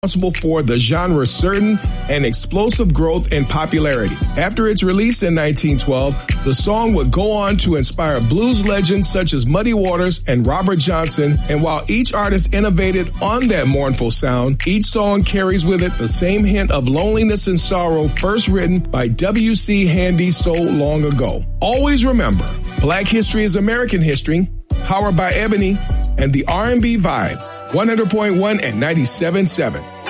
responsible for the genre's certain and explosive growth in popularity. After its release in 1912, the song would go on to inspire blues legends such as Muddy Waters and Robert Johnson, and while each artist innovated on that mournful sound, each song carries with it the same hint of loneliness and sorrow first written by W.C. Handy so long ago. Always remember, Black History is American History, powered by Ebony and the R&B Vibe, 100.1 and 97.7.